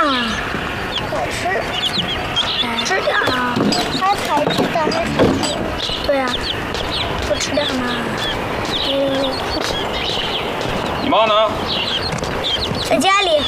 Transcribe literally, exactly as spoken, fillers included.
啊。 可是， 吃点啊。 还才知道还才知道。 对啊，多吃点嘛。嗯。 你妈呢？ 在家里。